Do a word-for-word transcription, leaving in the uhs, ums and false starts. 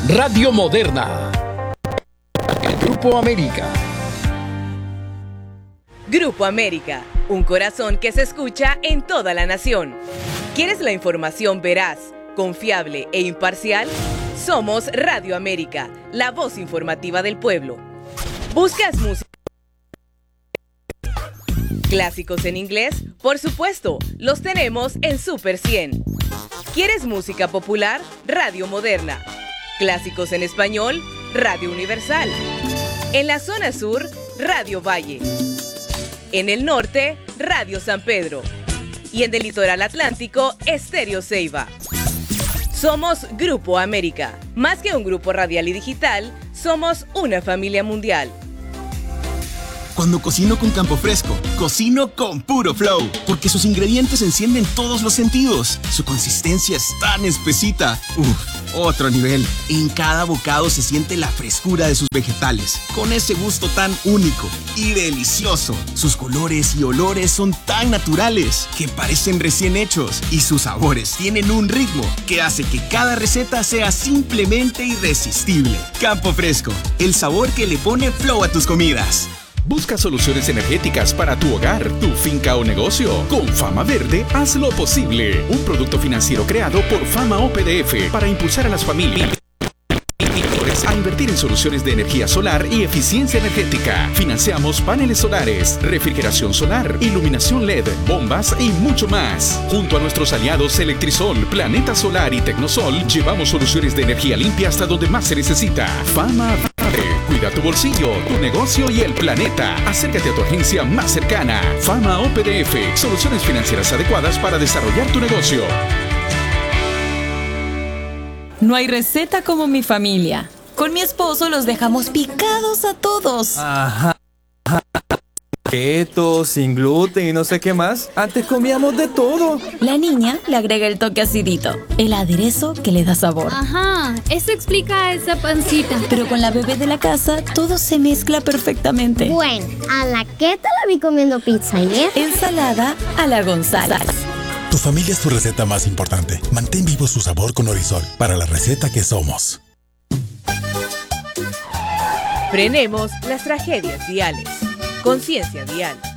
Radio Moderna. El Grupo América. Grupo América, un corazón que se escucha en toda la nación. ¿Quieres la información veraz, confiable e imparcial? Somos Radio América, la voz informativa del pueblo. ¿Buscas música? ¿Clásicos en inglés? Por supuesto, los tenemos en Super cien. ¿Quieres música popular? Radio Moderna. ¿Clásicos en español? Radio Universal. En la zona sur, Radio Valle. En el norte, Radio San Pedro. Y en el litoral atlántico, Estéreo Ceiba. Somos Grupo América. Más que un grupo radial y digital, somos una familia mundial. Cuando cocino con Campo Fresco, cocino con puro flow, porque sus ingredientes encienden todos los sentidos. Su consistencia es tan espesita. Uf, otro nivel. En cada bocado se siente la frescura de sus vegetales, con ese gusto tan único y delicioso. Sus colores y olores son tan naturales que parecen recién hechos, y sus sabores tienen un ritmo que hace que cada receta sea simplemente irresistible. Campo Fresco, el sabor que le pone flow a tus comidas. Busca soluciones energéticas para tu hogar, tu finca o negocio. Con Fama Verde, haz lo posible. Un producto financiero creado por Fama O P D F para impulsar a las familias a invertir en soluciones de energía solar y eficiencia energética. Financiamos paneles solares, refrigeración solar, iluminación L E D, bombas y mucho más. Junto a nuestros aliados Electrisol, Planeta Solar y Tecnosol, llevamos soluciones de energía limpia hasta donde más se necesita. Fama Verde. Cuida tu bolsillo, tu negocio y el planeta. Acércate a tu agencia más cercana. Fama O P D F. Soluciones financieras adecuadas para desarrollar tu negocio. No hay receta como mi familia. Con mi esposo los dejamos picados a todos. Ajá. Keto, sin gluten y no sé qué más. Antes comíamos de todo. La niña le agrega el toque acidito, el aderezo que le da sabor. Ajá, eso explica esa pancita. Pero con la bebé de la casa, todo se mezcla perfectamente. Bueno, a la Keto la vi comiendo pizza ayer. Ensalada a la González. Tu familia es tu receta más importante. Mantén vivo su sabor con Orisol, para la receta que somos. Frenemos las tragedias viales. Conciencia vial.